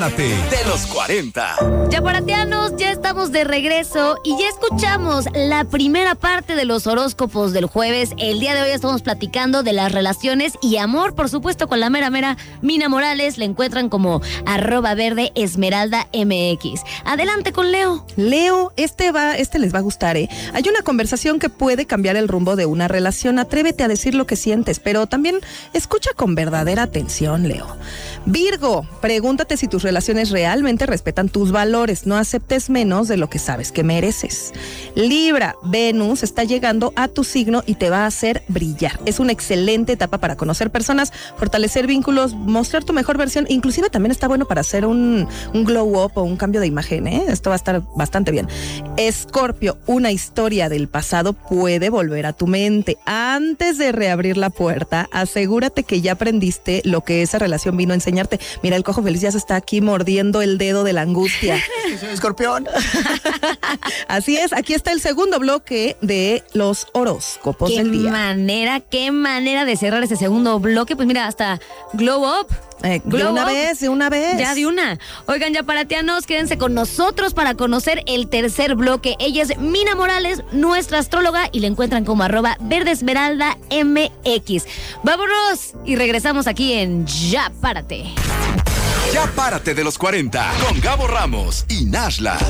De los 40. Yaparatianos, ya estamos de regreso y ya escuchamos la primera parte de los horóscopos del jueves. El día de hoy estamos platicando de las relaciones y amor, por supuesto, con la mera Mina Morales. La encuentran como @verdeesmeraldamx. Adelante con Leo. Leo, este les va a gustar, ¿eh? Hay una conversación que puede cambiar el rumbo de una relación. Atrévete a decir lo que sientes, pero también escucha con verdadera atención, Leo. Virgo, pregúntate si tus relaciones realmente respetan tus valores. No aceptes menos de lo que sabes que mereces. Libra, Venus está llegando a tu signo y te va a hacer brillar. Es una excelente etapa para conocer personas, fortalecer vínculos, mostrar tu mejor versión. Inclusive también está bueno para hacer un glow up o un cambio de imagen, ¿eh? Esto va a estar bastante bien. Escorpio, una historia del pasado puede volver a tu mente. Antes de reabrir la puerta, asegúrate que ya aprendiste lo que esa relación vino a enseñarte. Mira, el cojo feliz ya se está aquí mordiendo el dedo de la angustia. Soy escorpión. Así es, aquí está el segundo bloque de los horóscopos del día. Qué manera de cerrar ese segundo bloque. Pues mira, hasta glow up. De una vez. Ya de una. Oigan, yaparatianos, quédense con nosotros para conocer el tercer bloque. Ella es Mina Morales, nuestra astróloga, y la encuentran como @verdeesmeraldamx. Vámonos y regresamos aquí en Ya Párate. Ya Párate de los 40 con Gabo Ramos y Nashla.